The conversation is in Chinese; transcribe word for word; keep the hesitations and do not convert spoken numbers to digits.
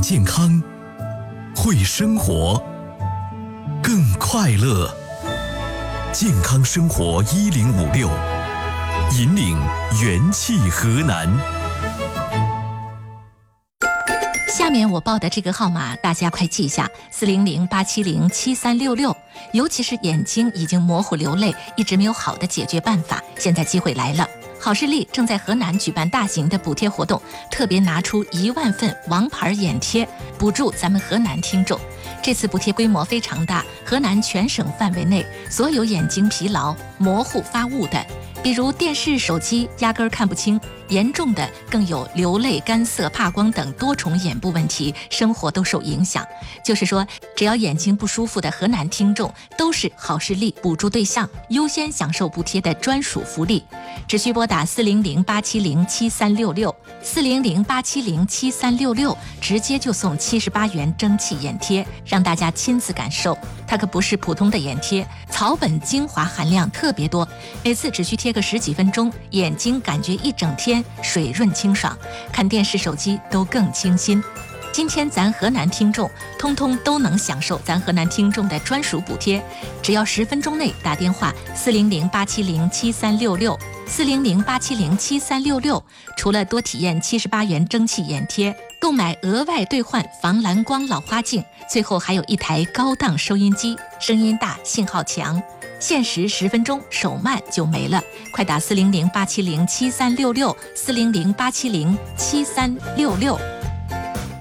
健康，会生活，更快乐。健康生活一零五六，引领元气河南。 下面我报的这个号码大家快记下，四零零八七零七三六六。尤其是眼睛已经模糊流泪，一直没有好的解决办法，现在机会来了。好视力正在河南举办大型的补贴活动，特别拿出一万份王牌眼贴补助咱们河南听众。这次补贴规模非常大，河南全省范围内所有眼睛疲劳、模糊发雾的，比如电视、手机压根儿看不清，严重的更有流泪、干涩、怕光等多重眼部问题，生活都受影响。就是说，只要眼睛不舒服的河南听众，都是好视力补助对象，优先享受补贴的专属福利。只需拨打四零零八七零七三六六，四零零八七零七三六六，直接就送七十八元蒸汽眼贴，让大家亲自感受。它可不是普通的眼贴，草本精华含量特别多，每次只需贴个十几分钟，眼睛感觉一整天水润清爽，看电视、手机都更清新。今天咱河南听众通通都能享受咱河南听众的专属补贴，只要十分钟内打电话四零零八七零七三六六，四零零八七零七三六六，除了多体验七十八元蒸汽眼贴，购买额外兑换防蓝光老花镜，最后还有一台高档收音机，声音大，信号强。限时十分钟，手慢就没了，快打四零零八七零七三六六，四零零八七零七三六六。